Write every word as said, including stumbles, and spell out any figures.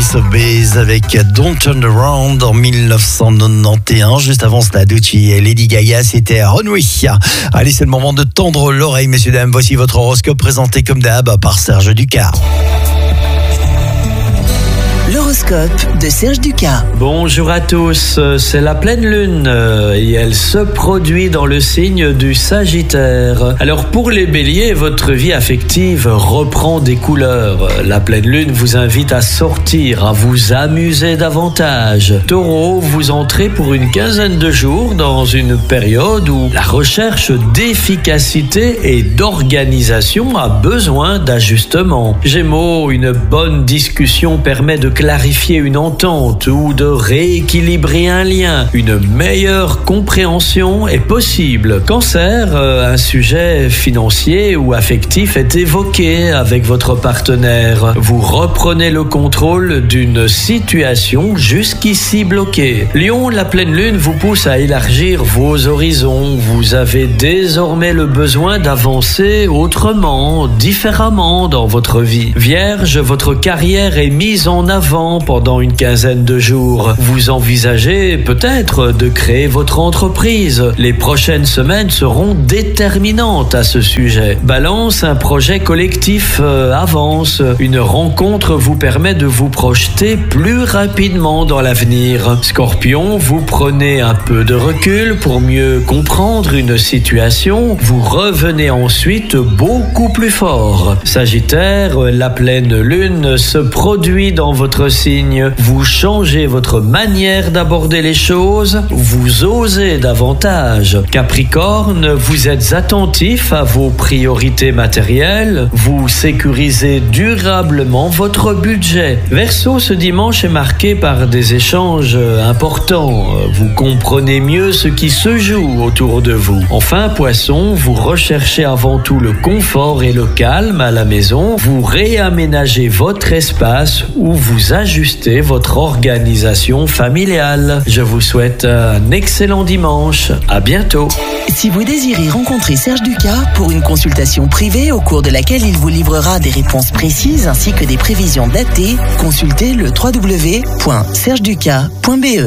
Ace of Base avec Don't Turn Around en dix-neuf cent quatre-vingt-onze. Juste avant Staducci et Lady Gaga, c'était Runway. Allez, c'est le moment de tendre l'oreille, messieurs, dames. Voici votre horoscope présenté comme d'hab par Serge Ducas. L'horoscope de Serge Ducas. Bonjour à tous, c'est la pleine lune et elle se produit dans le signe du Sagittaire. Alors pour les béliers, votre vie affective reprend des couleurs. La pleine lune vous invite à sortir, à vous amuser davantage. Taureau, vous entrez pour une quinzaine de jours dans une période où la recherche d'efficacité et d'organisation a besoin d'ajustement. Gémeaux, une bonne discussion permet de clarifier une entente ou de rééquilibrer un lien. Une meilleure compréhension est possible. Cancer, un sujet financier ou affectif est évoqué avec votre partenaire. Vous reprenez le contrôle d'une situation jusqu'ici bloquée. Lion, la pleine lune vous pousse à élargir vos horizons. Vous avez désormais le besoin d'avancer autrement, différemment dans votre vie. Vierge, votre carrière est mise en avant pendant une quinzaine de jours. Vous envisagez peut-être de créer votre entreprise. Les prochaines semaines seront déterminantes à ce sujet. Balance, un projet collectif euh, avance. Une rencontre vous permet de vous projeter plus rapidement dans l'avenir. Scorpion, vous prenez un peu de recul pour mieux comprendre une situation. Vous revenez ensuite beaucoup plus fort. Sagittaire, la pleine lune se produit dans votre signe, vous changez votre manière d'aborder les choses, vous osez davantage. Capricorne, vous êtes attentif à vos priorités matérielles, vous sécurisez durablement votre budget. Verseau, ce dimanche est marqué par des échanges importants, vous comprenez mieux ce qui se joue autour de vous. Enfin, Poisson, vous recherchez avant tout le confort et le calme à la maison, vous réaménagez votre espace où vous ajustez votre organisation familiale. Je vous souhaite un excellent dimanche. À bientôt. Si vous désirez rencontrer Serge Ducas pour une consultation privée au cours de laquelle il vous livrera des réponses précises ainsi que des prévisions datées, consultez le w w w point serge ducas point b e.